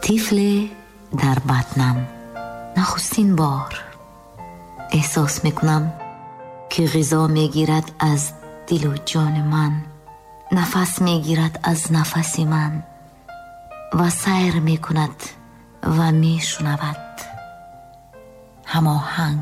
طفل در بطنم نخستین بار احساس میکنم که غذا میگیرد از دل و جان من، نفس میگیرد از نفس من و سیر میکند و میشنود هماهنگ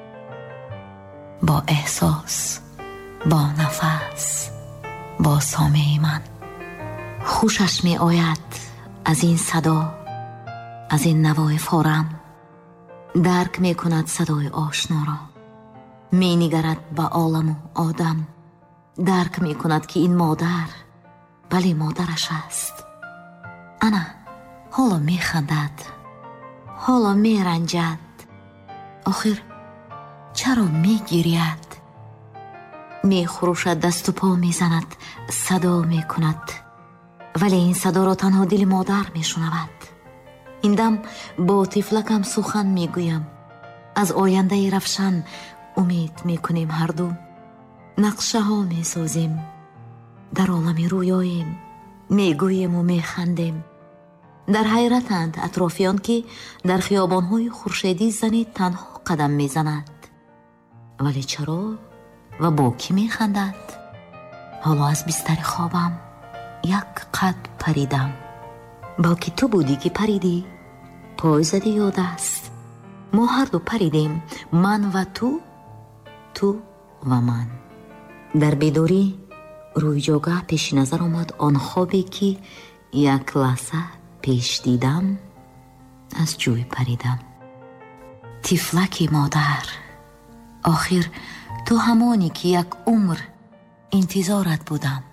با احساس، با نفس، با سامع من. خوشش می آید از این صدا، از این نوای فارم. درک می کند صدای آشنا را، می نگرد به عالم و آدم. درک می کند که این مادر، بله مادرش است. انا حالا می خندد، حالا می رنجد. آخر چرا می گرید؟ می خروشد، دست و پا می زند، صدا می کند، ولی این صدا را تنها دل مادر می شنود. این دم با طفلکم سخن می گویم، از آینده روشن امید می کنیم، هر دو نقشه ها می سازیم، در عالم رویاییم، می گوییم و می خندیم. در حیرتند اطرافیان که در خیابان‌های خورشیدی زنی تنها قدم می زند. ولی چرا و با کی می خندد؟ حالا از بستر خوابم یک قد پریدم. بلکه تو بودی که پریدی، پای زدی یا دست. ما هر دو پریدیم، من و تو، تو و من. در بیداری روی جاگه پیش نظر آمد آن خوابی که یک لحظه پیش دیدم، از جوی پریدم. طفلکی مادر، آخر تو همانی که یک عمر انتظارت بودم.